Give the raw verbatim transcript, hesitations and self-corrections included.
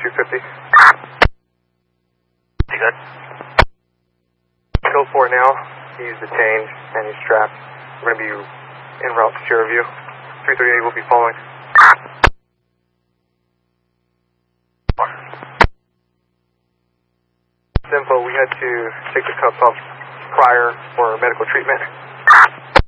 two fifty. You good? Code four now. He's detained and he's strapped. We're going to be en route to Cherview. three thirty-eight will be following. Info, we had to take the cuffs off prior for medical treatment.